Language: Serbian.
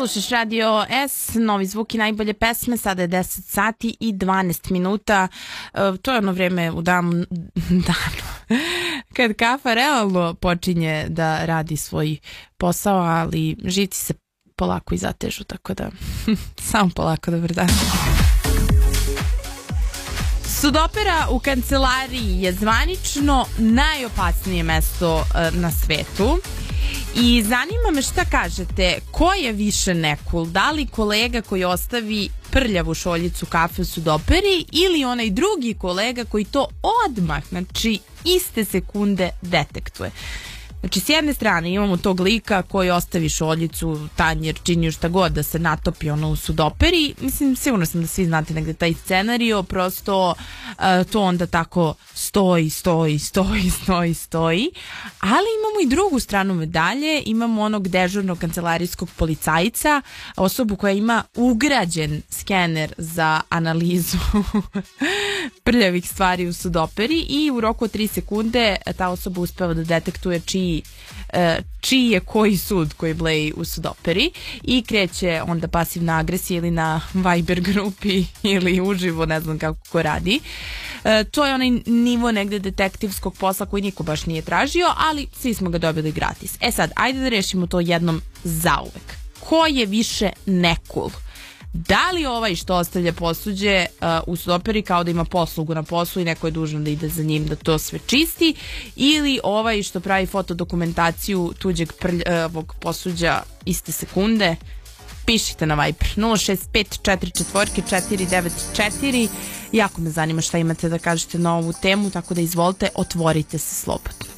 Slušaš Radio S, novi zvuk i najbolje pesme, sada je 10 sati i 12 minuta. To je ono vreme u danu kad kafa realno počinje da radi svoj posao, ali živci se polako i zatežu, tako da samo polako, dobar dan. Sudopera u kancelariji je zvanično najopasnije mesto na svetu. I zanima me šta kažete, ko je više nekul, da li kolega koji ostavi prljavu šoljicu kafe u sudoperi ili onaj drugi kolega koji to odmah, znači iste sekunde detektuje. Znači, s jedne strane imamo tog lika koji ostavi šoljicu, tanjer, čini šta god da se natopi ono u sudoperi. Mislim, sigurno sam da svi znate negde taj scenario, prosto to onda tako stoji. Ali imamo i drugu stranu medalje, imamo onog dežurnog kancelarijskog policajca, osobu koja ima ugrađen skener za analizu prljavih stvari u sudoperi i u roku od 3 sekunde ta osoba uspeva da detektuje čiji je koji sud koji bleji u sudoperi i kreće onda pasivna agresija ili na Viber grupi ili uživo, ne znam kako ko radi. To je onaj nivo negde detektivskog posla koji niko baš nije tražio, ali svi smo ga dobili gratis. E sad, ajde da rešimo to jednom zauvek. Ko je više nekul? Da li ovaj što ostavlja posuđe u sudoperi kao da ima poslugu na poslu i neko je dužan da ide za njim da to sve čisti, ili ovaj što pravi fotodokumentaciju tuđeg posuđa iste sekunde? Pišite na Viber 065449494. Jako me zanima šta imate da kažete na ovu temu, tako da izvolite, otvorite se slobodno.